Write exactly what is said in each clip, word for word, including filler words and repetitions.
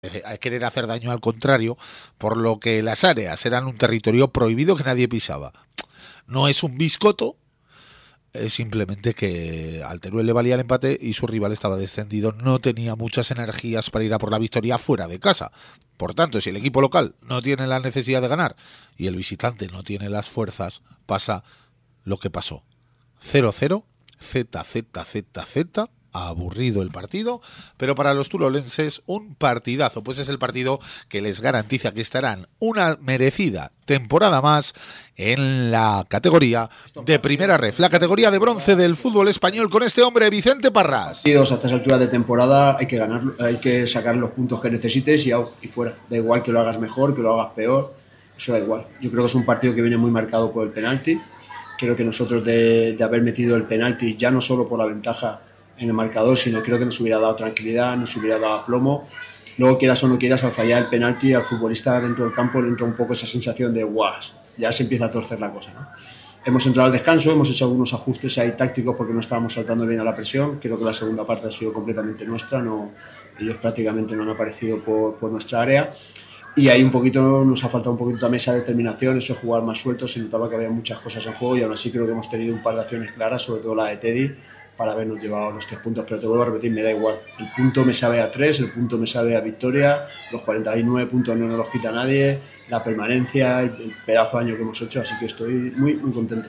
a querer hacer daño al contrario, por lo que las áreas eran un territorio prohibido que nadie pisaba. No es un biscoto, es simplemente que al Teruel le valía el empate y su rival estaba descendido, no tenía muchas energías para ir a por la victoria fuera de casa. Por tanto, si el equipo local no tiene la necesidad de ganar y el visitante no tiene las fuerzas, pasa lo que pasó. cero cero, Z, Z, Z, Z, aburrido el partido, pero para los turolenses un partidazo, pues es el partido que les garantiza que estarán una merecida temporada más en la categoría de primera ref, la categoría de bronce del fútbol español, con este hombre, Vicente Parrás. Partidos a estas alturas de temporada hay que ganar, hay que sacar los puntos que necesites y, y fuera. Da igual que lo hagas mejor, que lo hagas peor, eso da igual. Yo creo que es un partido que viene muy marcado por el penalti. Creo que nosotros de, de haber metido el penalti, ya no solo por la ventaja en el marcador, sino creo que nos hubiera dado tranquilidad, nos hubiera dado aplomo. Luego, quieras o no quieras, al fallar el penalti, al futbolista dentro del campo le entra un poco esa sensación de guau, ya se empieza a torcer la cosa, ¿no? Hemos entrado al descanso, hemos hecho algunos ajustes ahí tácticos porque no estábamos saltando bien a la presión. Creo que la segunda parte ha sido completamente nuestra, no, ellos prácticamente no han aparecido por, por nuestra área. Y ahí un poquito nos ha faltado un poquito también esa determinación, eso de jugar más suelto. Se notaba que había muchas cosas en juego y aún así creo que hemos tenido un par de acciones claras, sobre todo la de Teddy, para habernos llevado los tres puntos. Pero te vuelvo a repetir, me da igual. El punto me sabe a tres, el punto me sabe a victoria, los cuarenta y nueve puntos no nos los quita nadie, la permanencia, el, el pedazo de año que hemos hecho, así que estoy muy, muy contento.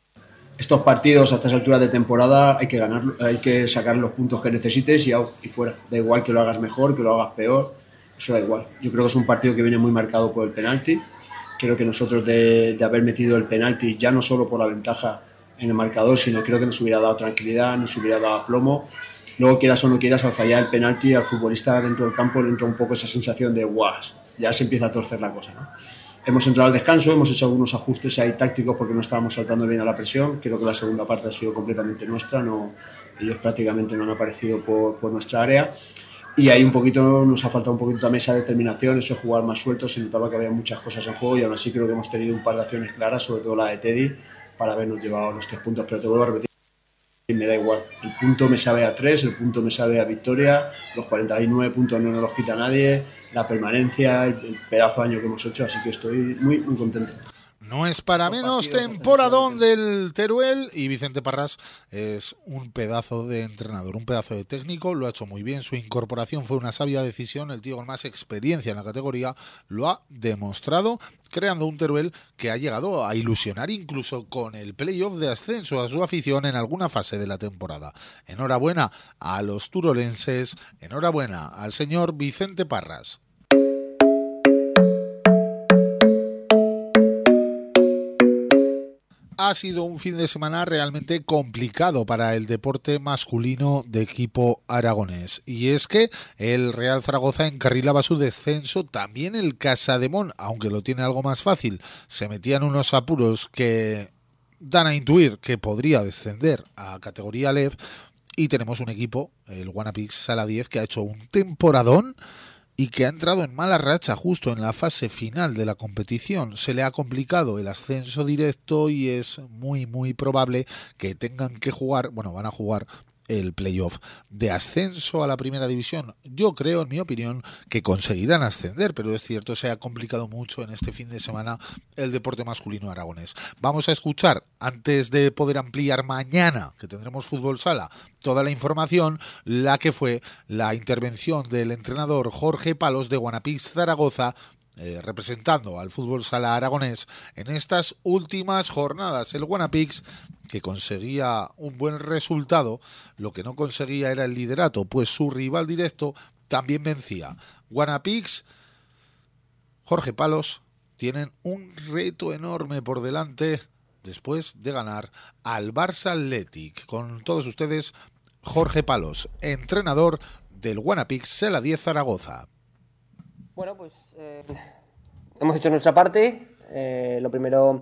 Estos partidos a estas alturas de temporada hay que ganar, hay que sacar los puntos que necesites y, y fuera. Da igual que lo hagas mejor, que lo hagas peor, eso da igual. Yo creo que es un partido que viene muy marcado por el penalti. Creo que nosotros de, de haber metido el penalti, ya no solo por la ventaja en el marcador, sino creo que nos hubiera dado tranquilidad, nos hubiera dado aplomo. Luego, quieras o no quieras, al fallar el penalti, al futbolista dentro del campo le entra un poco esa sensación de guau, ya se empieza a torcer la cosa, ¿no? Hemos entrado al descanso, hemos hecho algunos ajustes ahí tácticos porque no estábamos saltando bien a la presión. Creo que la segunda parte ha sido completamente nuestra, no, ellos prácticamente no han aparecido por, por nuestra área. Y ahí un poquito nos ha faltado un poquito también esa determinación, eso de jugar más suelto. Se notaba que había muchas cosas en juego y aún así creo que hemos tenido un par de acciones claras, sobre todo la de Teddy, para habernos llevado los tres puntos. Pero te vuelvo a repetir, me da igual. El punto me sabe a tres, el punto me sabe a victoria, los cuarenta y nueve puntos no nos los quita nadie, la permanencia, el, el pedazo de año que hemos hecho, así que estoy muy, muy contento. No es para menos temporadón del Teruel, y Vicente Parrás es un pedazo de entrenador, un pedazo de técnico, lo ha hecho muy bien, su incorporación fue una sabia decisión, el tío con más experiencia en la categoría lo ha demostrado, creando un Teruel que ha llegado a ilusionar incluso con el playoff de ascenso a su afición en alguna fase de la temporada. Enhorabuena a los turolenses, enhorabuena al señor Vicente Parrás. Ha sido un fin de semana realmente complicado para el deporte masculino de equipo aragonés. Y es que el Real Zaragoza encarrilaba su descenso, también el Casademón, aunque lo tiene algo más fácil, se metían unos apuros que dan a intuir que podría descender a categoría L E V. Y tenemos un equipo, el Guanapix Sala diez, que ha hecho un temporadón y que ha entrado en mala racha justo en la fase final de la competición. Se le ha complicado el ascenso directo y es muy muy probable que tengan que jugar, bueno, van a jugar el playoff de ascenso a la primera división. Yo creo, en mi opinión, que conseguirán ascender, pero es cierto, se ha complicado mucho en este fin de semana el deporte masculino aragonés. Vamos a escuchar, antes de poder ampliar mañana, que tendremos fútbol sala, toda la información, la que fue la intervención del entrenador Jorge Palos de Guanapix Zaragoza, Eh, representando al fútbol sala aragonés en estas últimas jornadas. El Guanapix, que conseguía un buen resultado, lo que no conseguía era el liderato, pues su rival directo también vencía. Guanapix, Jorge Palos, tienen un reto enorme por delante después de ganar al Barça Athletic. Con todos ustedes, Jorge Palos, entrenador del Guanapix Sala diez Zaragoza. Bueno, pues eh, hemos hecho nuestra parte. Eh, lo primero,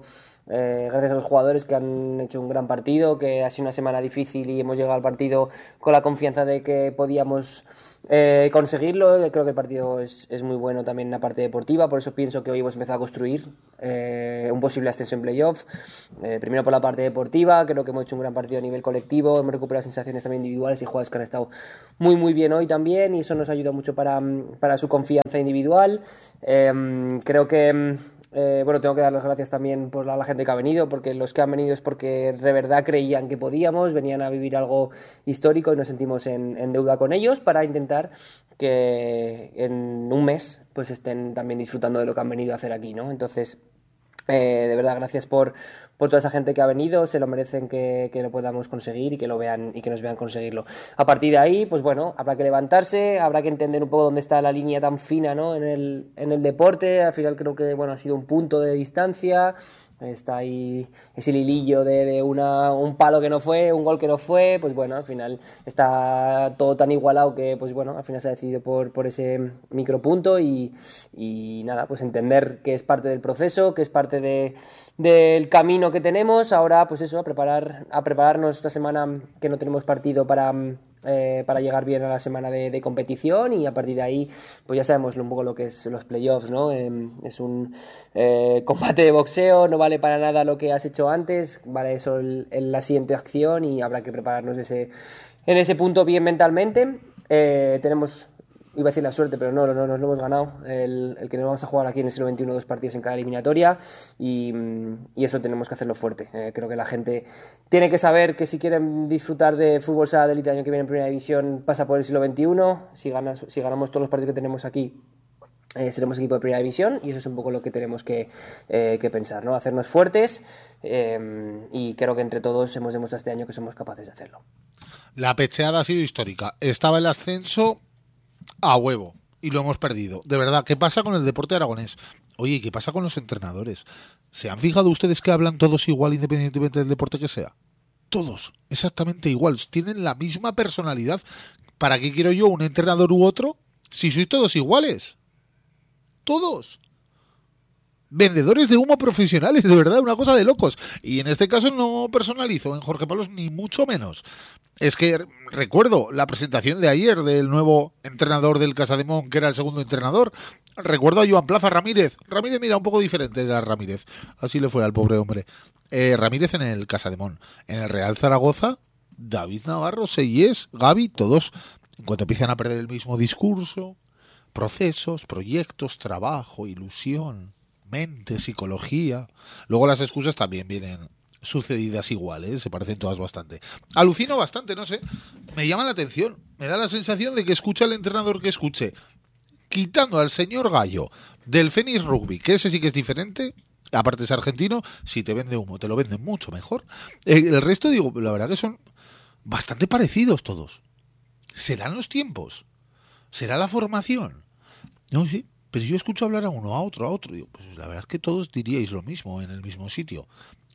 eh, gracias a los jugadores que han hecho un gran partido, que ha sido una semana difícil y hemos llegado al partido con la confianza de que podíamos eh, conseguirlo. Creo que el partido es, es muy bueno también en la parte deportiva, por eso pienso que hoy hemos empezado a construir eh, un posible ascenso en playoff. Eh, primero por la parte deportiva, creo que hemos hecho un gran partido a nivel colectivo, hemos recuperado sensaciones también individuales y jugadores que han estado muy muy bien hoy también, y eso nos ayuda mucho para, para su confianza individual. Eh, creo que Eh, bueno, tengo que dar las gracias también por la, la gente que ha venido, porque los que han venido es porque de verdad creían que podíamos, venían a vivir algo histórico y nos sentimos en, en deuda con ellos para intentar que en un mes pues estén también disfrutando de lo que han venido a hacer aquí, ¿no? Entonces, eh, de verdad, gracias por, por toda esa gente que ha venido, se lo merecen que, que lo podamos conseguir y que lo vean y que nos vean conseguirlo. A partir de ahí, pues bueno, habrá que levantarse, habrá que entender un poco dónde está la línea tan fina, ¿no? en el, en el deporte. Al final creo que bueno, ha sido un punto de distancia. Está ahí ese hilillo de, de una, un palo que no fue, un gol que no fue, pues bueno, al final está todo tan igualado que pues bueno, al final se ha decidido por, por ese micropunto y, y nada, pues entender que es parte del proceso, que es parte de, del camino que tenemos. Ahora pues eso, a preparar, a prepararnos esta semana que no tenemos partido para... Eh, para llegar bien a la semana de, de competición, y a partir de ahí pues ya sabemos un poco lo que es los playoffs, ¿no? Eh, es un eh, combate de boxeo, no vale para nada lo que has hecho antes, vale eso el, el, la siguiente acción, y habrá que prepararnos ese, en ese punto bien mentalmente. Eh, tenemos, iba a decir la suerte, pero no, no, no nos lo hemos ganado, el, el que nos vamos a jugar aquí en el siglo veintiuno dos partidos en cada eliminatoria, y, y eso tenemos que hacerlo fuerte. Eh, creo que la gente tiene que saber que si quieren disfrutar de fútbol sala de élite el año que viene en primera división, pasa por el siglo veintiuno. Si, ganas, si ganamos todos los partidos que tenemos aquí, eh, seremos equipo de primera división, y eso es un poco lo que tenemos que, eh, que pensar, ¿no? Hacernos fuertes, eh, y creo que entre todos hemos demostrado este año que somos capaces de hacerlo. La pecheada ha sido histórica. Estaba el ascenso a huevo y lo hemos perdido. De verdad, ¿qué pasa con el deporte aragonés? Oye, ¿qué pasa con los entrenadores? ¿Se han fijado ustedes que hablan todos igual independientemente del deporte que sea? Todos, exactamente igual. Tienen la misma personalidad. ¿Para qué quiero yo un entrenador u otro si sois todos iguales? Todos. Vendedores de humo profesionales, de verdad, una cosa de locos. Y en este caso no personalizo en Jorge Palos ni mucho menos. Es que recuerdo la presentación de ayer del nuevo entrenador del Casademón, que era el segundo entrenador. Recuerdo a Joan Plaza Ramírez. Ramírez, mira, un poco diferente de la Ramírez. Así le fue al pobre hombre. Eh, Ramírez en el Casademón. En el Real Zaragoza, David Navarro, Seyés, Gaby, todos, en cuanto empiezan a perder el mismo discurso, procesos, proyectos, trabajo, ilusión, mente, psicología. Luego las excusas también vienen sucedidas iguales, se parecen todas bastante. Alucino bastante, no sé, me llama la atención, me da la sensación de que escucha el entrenador que escuche, quitando al señor Gallo del Fénix Rugby, que ese sí que es diferente, aparte es argentino, si te vende humo, te lo venden mucho mejor. El resto, digo, la verdad que son bastante parecidos todos. ¿Serán los tiempos? ¿Será la formación? No sé, pero yo escucho hablar a uno, a otro, a otro, digo, pues la verdad es que todos diríais lo mismo en el mismo sitio.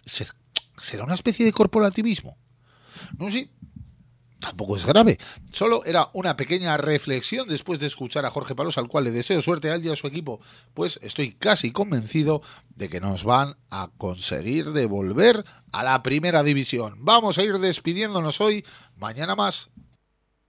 ¿Será una especie de corporativismo? No sé, tampoco es grave. Solo era una pequeña reflexión después de escuchar a Jorge Palos, al cual le deseo suerte a él y a su equipo, pues estoy casi convencido de que nos van a conseguir devolver a la primera división. Vamos a ir despidiéndonos hoy, mañana más.